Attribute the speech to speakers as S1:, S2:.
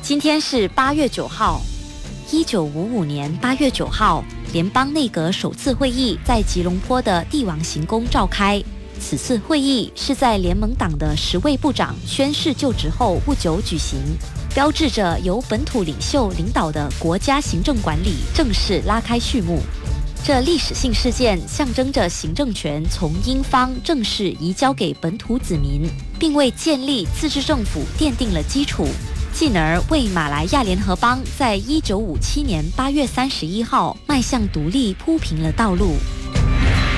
S1: 今天是8月9号。1955年8月9号，联邦内阁首次会议在吉隆坡的帝王行宫召开。此次会议是在联盟党的10位部长宣誓就职后不久举行，标志着由本土领袖领导的国家行政管理正式拉开序幕。这历史性事件象征着行政权从英方正式移交给本土子民，并为建立自治政府奠定了基础，进而为马来亚联合邦在1957年8月31号迈向独立铺平了道路。